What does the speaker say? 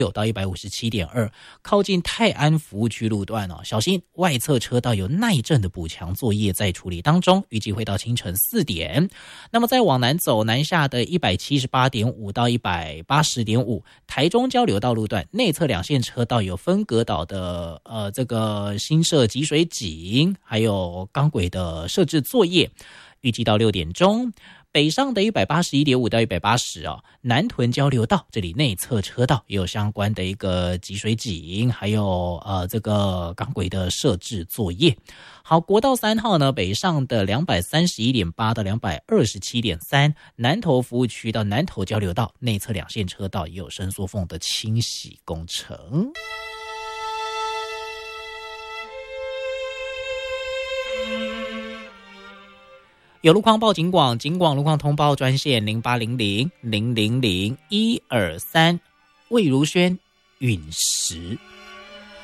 到 157.2， 靠近泰安服务区路段小心外侧车道有耐震的补强作业在处理当中，预计会到清晨4点。那么再往南走，南下的 178.5 到 180.5， 台中交流道路段内侧2线车道有分隔岛的这个新设集水井，还有钢轨的设置作业，预计到6点钟。北上的 181.5 到180南屯交流道这里内侧车道也有相关的一个集水井，还有这个钢轨的设置作业。好，国道3号呢，北上的 231.8 到 227.3， 南投服务区到南投交流道内侧2线车道也有伸缩缝的清洗工程。有路况报警广，警广路况通报专线0800-000-123，魏如萱陨石。